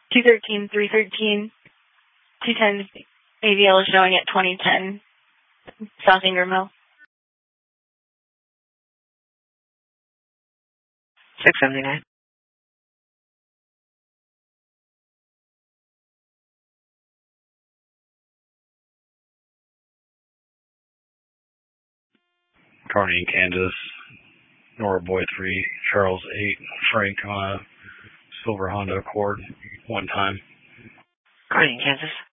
213, 313, 210 AVL is showing at 2010 South Ingram Hill. 679. Kearney, Kansas, Nora Boy 3, Charles 8, Frank on a silver Honda Accord, one time. Kearney, Kansas.